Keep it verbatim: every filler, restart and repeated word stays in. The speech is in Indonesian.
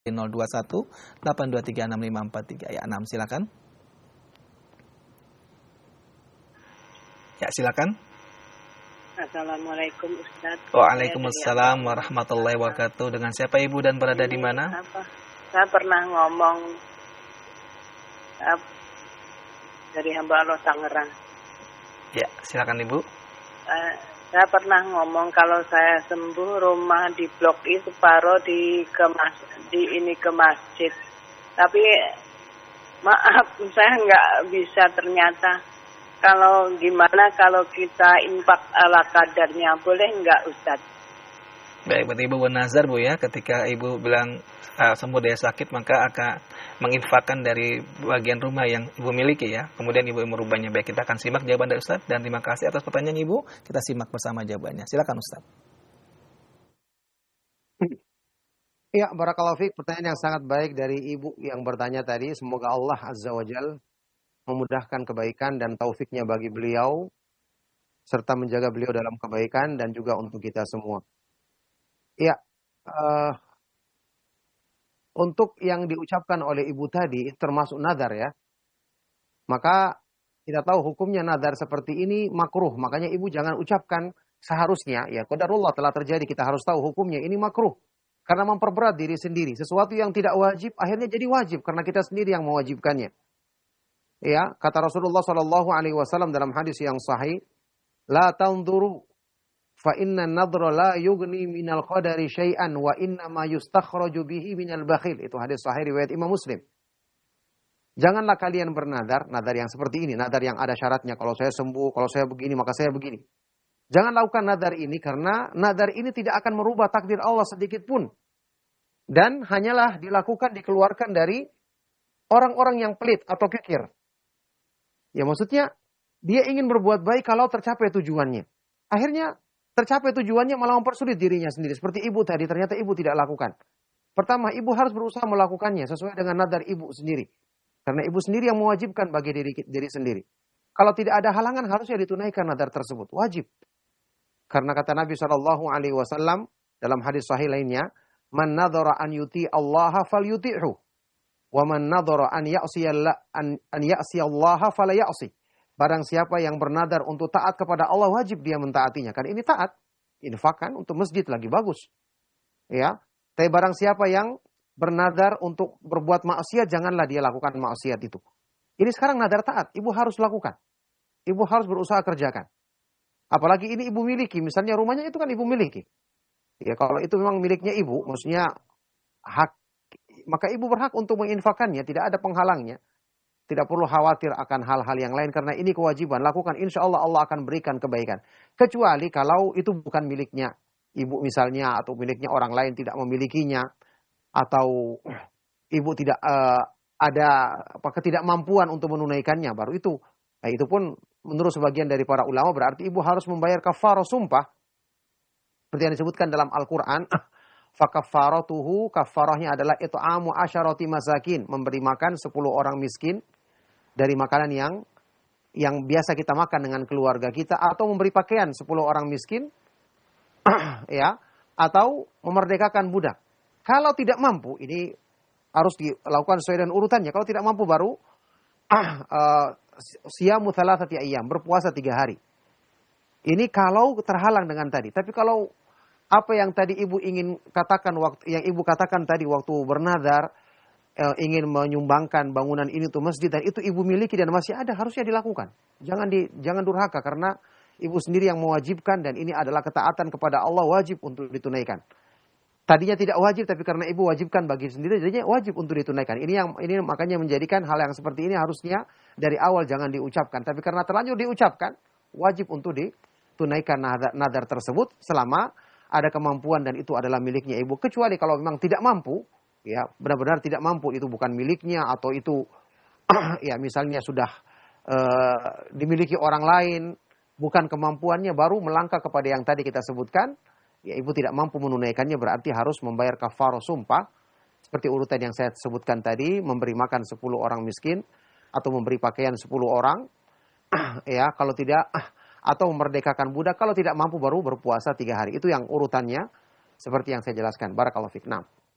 nol dua satu delapan dua tiga enam lima empat tiga. Ya, enam silakan. Ya, silakan. Assalamualaikum Ustaz. Waalaikumsalam warahmatullahi wabarakatuh. Dengan siapa Ibu dan berada di mana? Apa? Saya pernah ngomong uh, dari hamba Allah Tangerang. Ya, silakan Ibu. Uh, saya pernah ngomong kalau saya sembuh rumah di Blok I separuh di ke mas, di ini ke masjid. Tapi maaf saya nggak bisa ternyata. Kalau gimana kalau kita infak ala kadarnya, boleh nggak Ustaz? Baik, berarti Ibu bernazar Bu ya, ketika Ibu bilang uh, sembuh dari sakit maka akan menginfakkan dari bagian rumah yang Ibu miliki ya. Kemudian Ibu merubahnya. Baik, kita akan simak jawaban dari Ustaz dan terima kasih atas pertanyaan Ibu. Kita simak bersama jawabannya. Silakan Ustaz. Ya, barakallahu fiik, pertanyaan yang sangat baik dari Ibu yang bertanya tadi. Semoga Allah Azza wa Jalla memudahkan kebaikan dan taufiknya bagi beliau, serta menjaga beliau dalam kebaikan dan juga untuk kita semua. Ya, uh, untuk yang diucapkan oleh ibu tadi, termasuk nadar ya, maka kita tahu hukumnya nadar seperti ini makruh. Makanya ibu jangan ucapkan seharusnya, ya qadarullah telah terjadi, kita harus tahu hukumnya, ini makruh. Karena memperberat diri sendiri. Sesuatu yang tidak wajib, akhirnya jadi wajib, karena kita sendiri yang mewajibkannya. Ya, kata Rasulullah Shallallahu Alaihi Wasallam dalam hadis yang sahih, la tanzuru fa inna nadra la yugni minal qadari syai'an wa inna ma yustakhraju bihi minal bakhil. Itu hadis sahih riwayat Imam Muslim. Janganlah kalian bernadar, nadar yang seperti ini, nadar yang ada syaratnya. Kalau saya sembuh, kalau saya begini, maka saya begini. Jangan lakukan nadar ini karena nadar ini tidak akan merubah takdir Allah sedikit pun. Dan hanyalah dilakukan, dikeluarkan dari orang-orang yang pelit atau kikir. Ya maksudnya, dia ingin berbuat baik kalau tercapai tujuannya. Akhirnya, tercapai tujuannya malah mempersulit dirinya sendiri. Seperti ibu tadi, ternyata ibu tidak lakukan. Pertama, ibu harus berusaha melakukannya sesuai dengan nadar ibu sendiri. Karena ibu sendiri yang mewajibkan bagi diri, diri sendiri. Kalau tidak ada halangan, harusnya ditunaikan nadar tersebut. Wajib. Karena kata Nabi shallallahu alaihi wasallam dalam hadis sahih lainnya, Man nadhara an yuti Allah fal yuti'hu. Wa man nadhara an ya'siyallah an, an ya'siyallaha fala ya'si. Barang siapa yang bernadar untuk taat kepada Allah, wajib dia mentaatinya. Karena ini taat. Infakkan untuk masjid lagi bagus. Ya. Tapi barang siapa yang bernadar untuk berbuat maksiat, janganlah dia lakukan maksiat itu. Ini sekarang nadar taat. Ibu harus lakukan. Ibu harus berusaha kerjakan. Apalagi ini ibu miliki. Misalnya rumahnya itu kan ibu miliki. Ya kalau itu memang miliknya ibu, maksudnya hak, maka ibu berhak untuk menginfakannya, tidak ada penghalangnya. Tidak perlu khawatir akan hal-hal yang lain, karena ini kewajiban. Lakukan, insya Allah Allah akan berikan kebaikan. Kecuali kalau itu bukan miliknya ibu misalnya, atau miliknya orang lain tidak memilikinya, atau ibu tidak uh, ada apa, ketidakmampuan untuk menunaikannya, baru itu. Nah, itu pun menurut sebagian dari para ulama berarti ibu harus membayar kafarah sumpah. Seperti yang disebutkan dalam Al-Quran. Fakafaratuhu, kafarahnya adalah it'amu asyarati masakin. Memberi makan sepuluh orang miskin dari makanan yang yang biasa kita makan dengan keluarga kita. Atau memberi pakaian sepuluh orang miskin. Ya, atau memerdekakan budak. Kalau tidak mampu, ini harus dilakukan sesuai dengan urutannya. Kalau tidak mampu baru uh, siyamu thalathati ayyam, berpuasa tiga hari. Ini kalau terhalang dengan tadi. Tapi kalau apa yang tadi ibu ingin katakan waktu yang ibu katakan tadi waktu bernadar, eh, ingin menyumbangkan bangunan ini untuk masjid dan itu ibu miliki dan masih ada, harusnya dilakukan. Jangan di jangan durhaka karena ibu sendiri yang mewajibkan dan ini adalah ketaatan kepada Allah, wajib untuk ditunaikan. Tadinya tidak wajib tapi karena ibu wajibkan bagi sendiri jadinya wajib untuk ditunaikan. Ini yang ini makanya menjadikan hal yang seperti ini harusnya dari awal jangan diucapkan, tapi karena terlanjur diucapkan wajib untuk ditunaikan nadar, nadar tersebut selama ada kemampuan dan itu adalah miliknya ibu. Kecuali kalau memang tidak mampu, ya benar-benar tidak mampu, itu bukan miliknya atau itu ya misalnya sudah uh, dimiliki orang lain, bukan kemampuannya, baru melangkah kepada yang tadi kita sebutkan, ya ibu tidak mampu menunaikannya berarti harus membayar kafarah sumpah. Seperti urutan yang saya sebutkan tadi, memberi makan sepuluh orang miskin atau memberi pakaian sepuluh orang, ya kalau tidak atau memerdekakan budak, kalau tidak mampu baru berpuasa tiga hari. Itu yang urutannya seperti yang saya jelaskan. Barakallahu fiik. Naam.